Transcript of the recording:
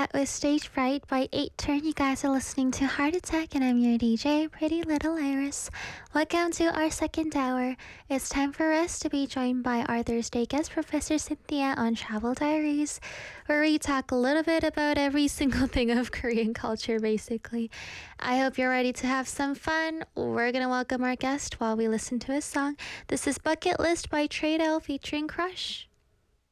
That was Stage Fright by 8 Turn. You guys are listening to Heart Attack, and I'm your DJ, Pretty Little Iris. Welcome to our second hour. It's time for us to be joined by our Thursday guest, Professor Cynthia, on Travel Diaries, where we talk a little bit about every single thing of Korean culture, basically. I hope you're ready to have some fun. We're going to welcome our guest while we listen to his song. This is Bucket List by Trade L featuring Crush.